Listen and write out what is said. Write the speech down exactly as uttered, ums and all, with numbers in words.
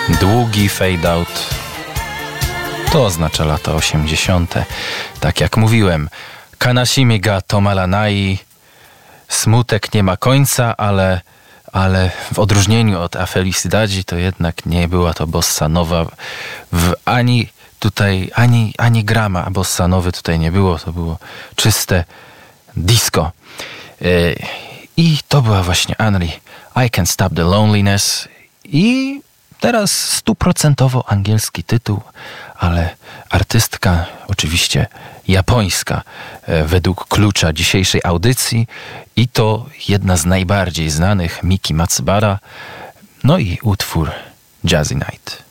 Długi fade out. To oznacza lata osiemdziesiąte. Tak jak mówiłem, Kanashimi ga tomaranai. Smutek nie ma końca, ale, ale w odróżnieniu od A Felicidade to jednak nie była to bossa nowa. W ani tutaj, ani, ani grama bossa nowy tutaj nie było. To było czyste disco. Yy, I to była właśnie Anri. I Can't Stop the Loneliness. I teraz stuprocentowo angielski tytuł, ale artystka oczywiście japońska e, według klucza dzisiejszej audycji i to jedna z najbardziej znanych, Miki Matsubara, no i utwór Jazzy Night.